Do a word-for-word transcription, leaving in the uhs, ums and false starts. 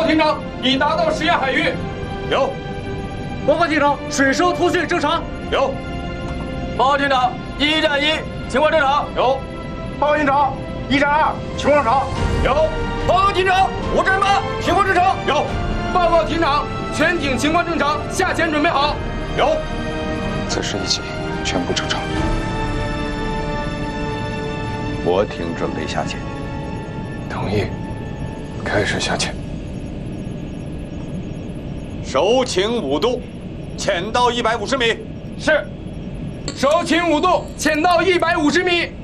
厅长，已达到实验海域。 有。 报告厅长，水声通讯正常。 有。 报告厅长，一战一情况正常。 有。 报告厅长，一战二情况正常。 有。 报告厅长，五战八情况正常。 有。 报告厅长，全艇情况正常，下潜准备好。 有。 此时一起，全部正常。 我艇准备下潜。 同意。开始下潜。 手请五度，潜到一百五十米。 是。手请五度，潜到一百五十米。